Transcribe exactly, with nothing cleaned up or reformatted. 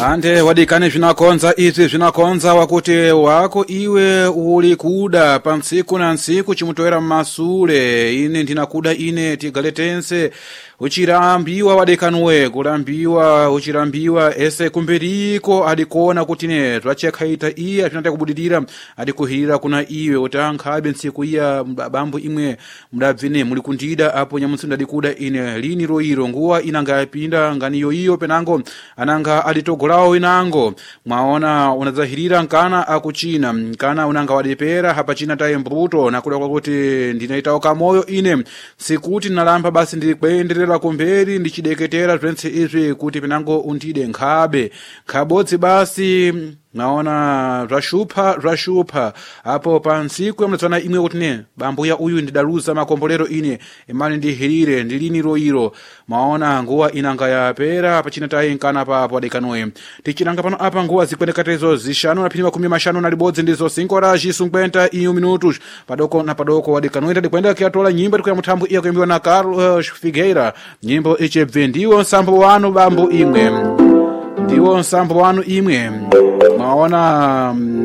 Ante wadikane zvinakonza izvi zvinakonza wakuti wako iwe uli kuda pansiku na nsiku chimutoera mmasule ine ndinakuda ine tigaletense uchirambiwa wadekanuwe kurambiwa uchirambiwa ese kumbiriko adikona kuti ne twachekhaita iya zvinata kubudidira adikuhirira kuna iwe utankhabe nsiku iya bambo imwe mudabvine muli kundida apo nyamutsinda dikuda ine lini roiro nguwa inanga yapinda nganiyo iyo penango ananga alitogolawo inango mwaona unadzahirira nkana akuchina nkana unanga wadipera hapa china taye mbuto nakuda kwa kuti ndinaitawo kamoyo ine sikuti nalamba basi ndikwenderera kumberi ndichideketera zvense izvi kuti penango undide nkhabe khabodzi basi naona zvashupa zvashupa apo pansiku yamulatsana imwe kuti ne bambo ya uyu ndidaluza makombolero ine imani ndihirire ndilini roiro maona nguwa inanga yapera pachina tayi nkana papo adekanoe tichiranga pano apa nguwa zikwendekatezo zishanu na phini makumi mashanu na libodzi ndizo cinco horas e cinquenta e um minutos padoko na padoko adekanoe tadikwenda kiatola nyimbo tikuya muthambo iya kuyimbiwa na Carlos Figueira nyimbo ichebve ndiwo nsambo wanu bambo imwe ndiwo nsambo wanu imwe maona